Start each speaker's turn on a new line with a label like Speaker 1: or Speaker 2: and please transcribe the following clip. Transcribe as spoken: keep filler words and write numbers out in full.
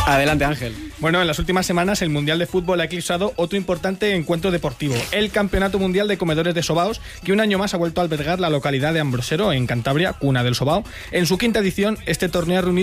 Speaker 1: Adelante, Ángel.
Speaker 2: Bueno, en las últimas semanas el Mundial de Fútbol ha eclipsado otro importante encuentro deportivo, el Campeonato Mundial de Comedores de Sobaos, que un año más ha vuelto a albergar la localidad de Ambrosero, en Cantabria, cuna del sobao. En su quinta edición, este torneo ha reunido